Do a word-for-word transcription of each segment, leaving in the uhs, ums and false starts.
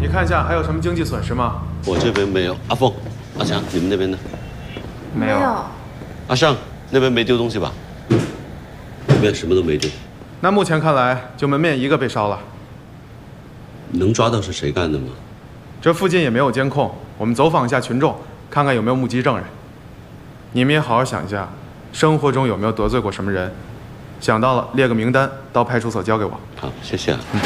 你看一下还有什么经济损失吗？ 我这边没有。阿凤、阿强，你们那边呢？ 没有。 阿尚那边没丢东西吧？这边什么都没丢。 那目前看来，就门面一个被烧了。 能抓到是谁干的吗？ 这附近也没有监控，我们走访一下群众，看看有没有目击证人。你们也好好想一下，生活中有没有得罪过什么人？想到了，列个名单，到派出所交给我。 好，谢谢啊。嗯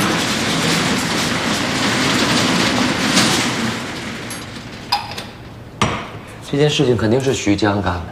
这件事情肯定是徐江干的。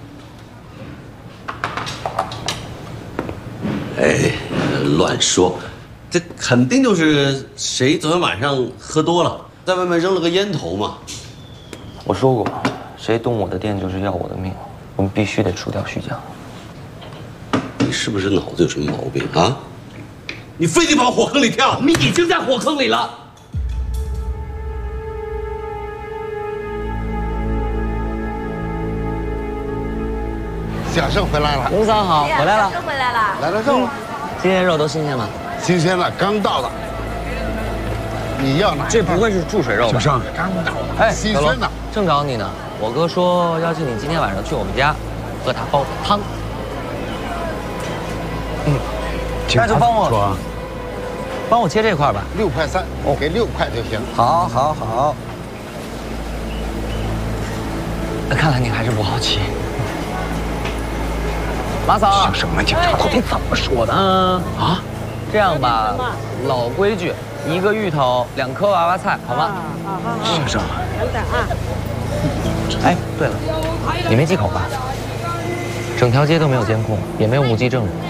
哎，乱说，这肯定就是谁昨天晚上喝多了，在外面扔了个烟头嘛。 我说过，谁动我的店就是要我的命，我们必须得除掉徐江。 你是不是脑子有什么毛病啊？你非得往火坑里跳？ 我们已经在火坑里了。 小盛回来了， 龙嫂好，回来了， 小盛回来了， 来了肉了。 今天肉都新鲜吗？ 新鲜的，刚到的。你要哪？ 这不会是注水肉吧？ 小盛刚到的，哎，新鲜的。 正找你呢，我哥说邀请你今天晚上去我们家，喝他煲的汤。嗯，那就帮我，帮我切这块吧， 六块三，哦，给六块就行。 好，好，好。看来你还是不好奇。 马嫂， 姓什么警察？ 你怎么说的？嗯啊，这样吧，老规矩，一个芋头，两颗娃娃菜，好吗？ 好好好。 先生， 等等啊。 哎，对了，你没忌口吧？整条街都没有监控，也没有目击证人，